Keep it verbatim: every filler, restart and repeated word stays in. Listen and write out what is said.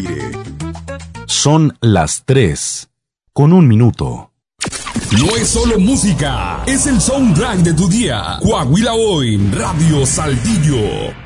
aire. Son las tres, con un minuto. No es solo música, es el soundtrack de tu día. Coahuila Hoy, Radio Saltillo.